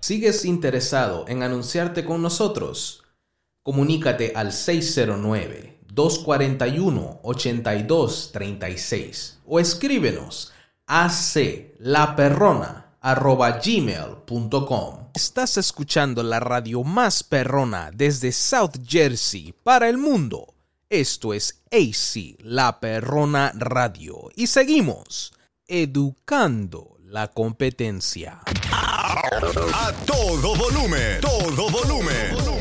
¿Sigues interesado en anunciarte con nosotros? Comunícate al 609-241-8236 o escríbenos a aclaperrona@gmail.com. Estás escuchando la radio más perrona desde South Jersey para el mundo. Esto es AC La Perrona Radio y seguimos educando la competencia. A todo volumen, todo volumen.